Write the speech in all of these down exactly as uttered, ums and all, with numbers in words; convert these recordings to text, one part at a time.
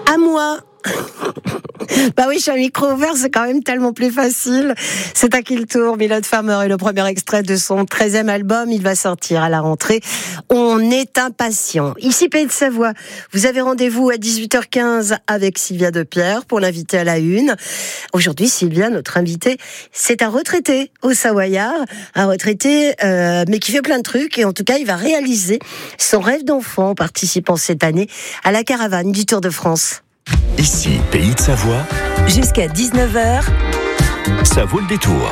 À moi. Bah oui, je suis un micro ouvert, c'est quand même tellement plus facile. C'est à qui le tour? Mylène Farmer est le premier extrait de son treizième album. Il va sortir à la rentrée. On est impatient. Ici, Pays de Savoie. Vous avez rendez-vous à dix-huit heures quinze avec Sylvia Depierre pour l'inviter à la une. Aujourd'hui, Sylvia, notre invitée, c'est un retraité au Savoyard. Un retraité, euh, mais qui fait plein de trucs. Et en tout cas, il va réaliser son rêve d'enfant en participant cette année à la caravane du Tour de France. Ici, Pays de Savoie. Jusqu'à dix-neuf heures. Ça vaut le détour.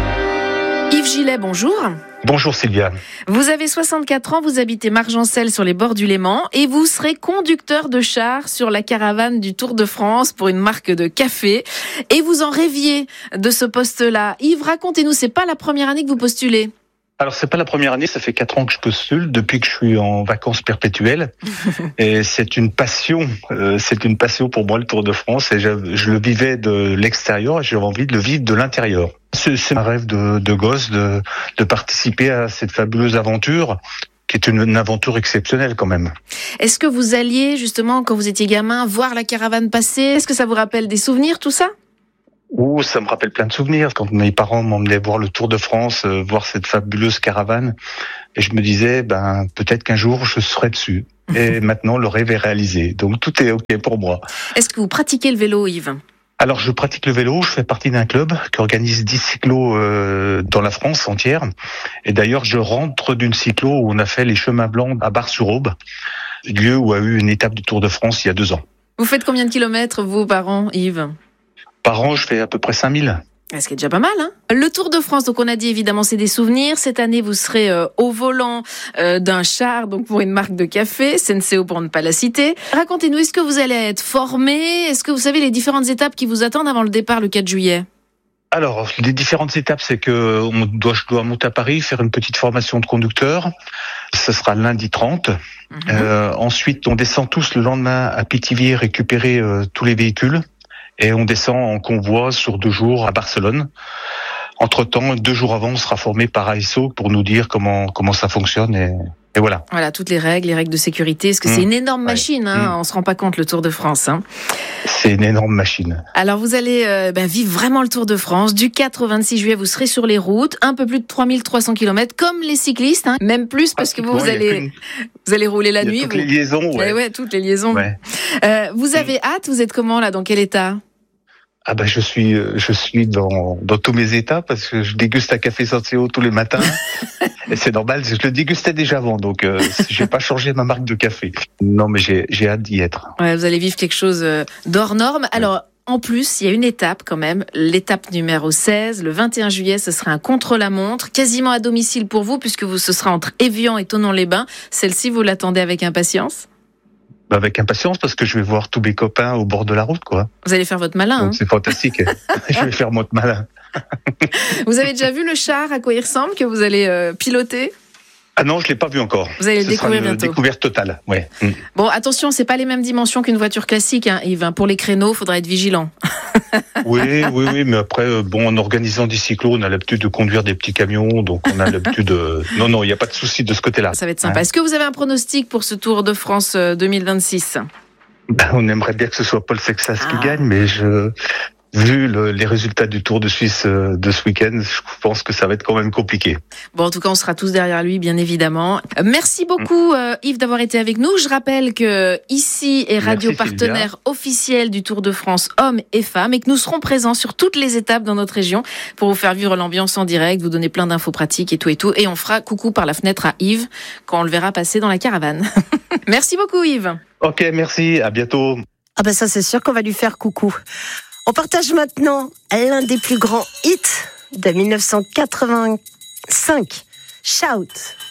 Yves Gillet, bonjour. Bonjour Sylvia. Vous avez soixante-quatre ans, vous habitez Margencel sur les bords du Léman et vous serez conducteur de char sur la caravane du Tour de France pour une marque de café. Et vous en rêviez de ce poste-là. Yves, racontez-nous, c'est pas la première année que vous postulez? Alors c'est pas la première année, ça fait quatre ans que je postule depuis que je suis en vacances perpétuelles et c'est une passion, euh, c'est une passion pour moi le Tour de France et je, je le vivais de l'extérieur et j'ai envie de le vivre de l'intérieur. C'est, c'est un rêve de, de gosse de, de participer à cette fabuleuse aventure qui est une, une aventure exceptionnelle quand même. Est-ce que vous alliez justement quand vous étiez gamin voir la caravane passer? Est-ce que ça vous rappelle des souvenirs tout ça? Oh, ça me rappelle plein de souvenirs. Quand mes parents m'emmenaient voir le Tour de France, euh, voir cette fabuleuse caravane, et je me disais, ben peut-être qu'un jour je serai dessus. Et maintenant, le rêve est réalisé. Donc tout est ok pour moi. Est-ce que vous pratiquez le vélo, Yves? Alors je pratique le vélo. Je fais partie d'un club qui organise dix cyclos euh, dans la France entière. Et d'ailleurs, je rentre d'une cyclo où on a fait les chemins blancs à Bar-sur-Aube, lieu où a eu une étape du Tour de France il y a deux ans. Vous faites combien de kilomètres, vous, par an, Yves? Par an, je fais à peu près cinq mille. Ce qui est déjà pas mal, hein. Le Tour de France, donc on a dit évidemment c'est des souvenirs. Cette année, vous serez euh, au volant euh, d'un char, donc pour une marque de café, S N C O pour ne pas la citer. Racontez-nous, est-ce que vous allez être formé? Est-ce que vous savez les différentes étapes qui vous attendent avant le départ le quatre juillet? Alors, les différentes étapes, c'est que on doit, je dois monter à Paris, faire une petite formation de conducteur. Ce sera lundi trente. Mmh. Euh, ensuite, on descend tous le lendemain à Pithiviers récupérer euh, tous les véhicules. Et on descend en convoi sur deux jours à Barcelone. Entre-temps, deux jours avant, on sera formé par A S O pour nous dire comment comment ça fonctionne et, et voilà. Voilà, toutes les règles, les règles de sécurité. Parce que mmh. c'est une énorme machine, hein. Mmh. On se rend pas compte le Tour de France. Hein. C'est une énorme machine. Alors vous allez euh, ben, vivre vraiment le Tour de France. Du quatre au vingt-six juillet, vous serez sur les routes, un peu plus de trois mille trois cents kilomètres, comme les cyclistes, hein. Même plus parce que vous, vous allez vous allez rouler la nuit. Toutes vous... les liaisons, ouais. Eh ouais, toutes les liaisons. Ouais. Euh, vous avez mmh. hâte. Vous êtes comment là? Dans quel état? Ah ben je suis je suis dans dans tous mes états parce que je déguste un café Senseo tous les matins et c'est normal, je le dégustais déjà avant donc euh, j'ai pas changé ma marque de café. Non mais j'ai j'ai hâte d'y être. Ouais, vous allez vivre quelque chose d'hors norme. Alors ouais. En plus, il y a une étape quand même, l'étape numéro seize, le vingt et un juillet, ce sera un contre-la-montre, quasiment à domicile pour vous puisque vous ce sera entre Évian et Thonon-les-Bains. Celle-ci, vous l'attendez avec impatience? Avec impatience parce que je vais voir tous mes copains au bord de la route, quoi. Vous allez faire votre malin. Donc, hein. C'est fantastique. Je vais faire mon malin. Vous avez déjà vu le char, à quoi il ressemble, que vous allez euh, piloter? Ah non, je l'ai pas vu encore. Vous allez le Ce découvrir sera une bientôt. Découverte totale, ouais. Mm. Bon, attention, c'est pas les mêmes dimensions qu'une voiture classique, hein, Yves. Pour les créneaux, faudra être vigilant. Oui, oui, oui, mais après, bon, en organisant des cyclos, on a l'habitude de conduire des petits camions, donc on a l'habitude de... Non, non, il n'y a pas de souci de ce côté-là. Ça va être sympa. Hein? Est-ce que vous avez un pronostic pour ce Tour de France deux mille vingt-six? Ben, on aimerait bien que ce soit Paul Sexas ah. qui gagne, mais je... Vu le, les résultats du Tour de Suisse de ce week-end, je pense que ça va être quand même compliqué. Bon, en tout cas, on sera tous derrière lui, bien évidemment. Merci beaucoup, euh, Yves, d'avoir été avec nous. Je rappelle que ici est radio Merci, partenaire Sylvia. Officiel du Tour de France hommes et femmes et que nous serons présents sur toutes les étapes dans notre région pour vous faire vivre l'ambiance en direct, vous donner plein d'infos pratiques et tout et tout. Et on fera coucou par la fenêtre à Yves quand on le verra passer dans la caravane. Merci beaucoup, Yves. Ok, merci. À bientôt. Ah ben ça, c'est sûr qu'on va lui faire coucou. On partage maintenant l'un des plus grands hits de dix-neuf cent quatre-vingt-cinq, Shout.